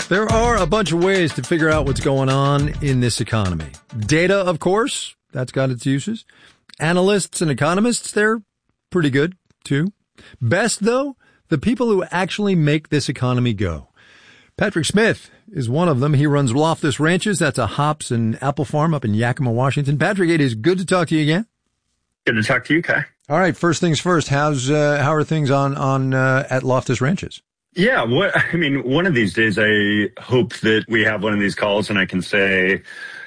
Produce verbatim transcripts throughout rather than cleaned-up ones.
There are a bunch of ways to figure out what's going on in this economy. Data, of course, that's got its uses. Analysts and economists, they're pretty good, too. Best, though, the people who actually make this economy go. Patrick Smith is one of them. He runs Loftus Ranches. That's a hops and apple farm up in Yakima, Washington. Patrick, it is good to talk to you again. Good to talk to you, Kai. All right, first things first. How's uh, how are things on on uh, at Loftus Ranches? Yeah, what I mean, one of these days, I hope that we have one of these calls and I can say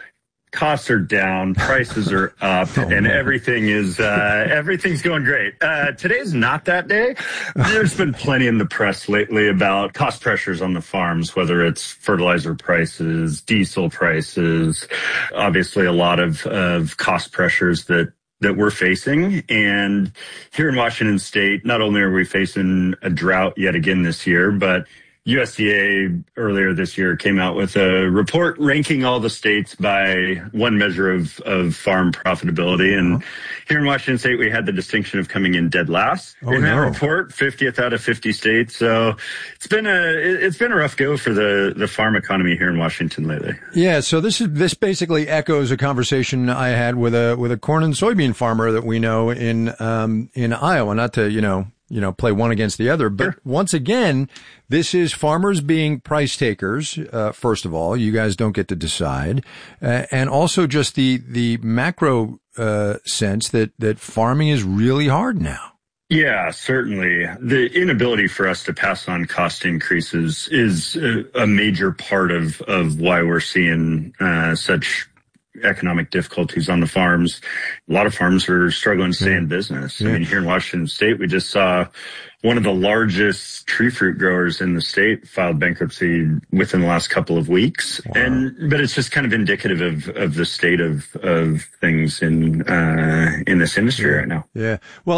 costs are down, prices are up, oh, and man. everything is uh, everything's going great. Uh, today's not that day. There's been plenty in the press lately about cost pressures on the farms, whether it's fertilizer prices, diesel prices, obviously a lot of, of cost pressures that that we're facing. And here in Washington State, not only are we facing a drought yet again this year, but U S D A earlier this year came out with a report ranking all the states by one measure of, of farm profitability. And uh-huh. here in Washington State, we had the distinction of coming in dead last oh, in that no. report, fiftieth out of fifty states. So it's been a it's been a rough go for the, the farm economy here in Washington lately. Yeah, so this is this basically echoes a conversation I had with a with a corn and soybean farmer that we know in um in Iowa. Not to you know. you know, play one against the other. But sure. once again, this is farmers being price takers. Uh, first of all, you guys don't get to decide. Uh, and also just the, the macro, uh, sense that, that farming is really hard now. Yeah, certainly. The inability for us to pass on cost increases is a, a major part of, of why we're seeing, uh, such economic difficulties on the farms. A lot of farms are struggling to stay in business. Yeah. I mean, here in Washington State, we just saw one of the largest tree fruit growers in the state filed bankruptcy within the last couple of weeks. Wow. And, but it's just kind of indicative of, of the state of, of things in, uh, in this industry yeah. right now. Yeah. Well,